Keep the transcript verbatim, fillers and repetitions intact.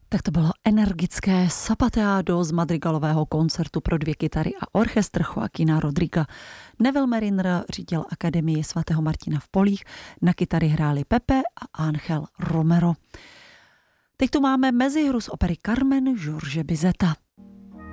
Tak to bylo energické sapateado z madrigalového koncertu pro dvě kytary a orchestr Joaquina Rodriga. Neville Mariner řídil Akademii svatého Martina v Polích, na kytary hráli Pepe a Ángel Romero. Teď tu máme mezihru z opery Carmen George Bizeta.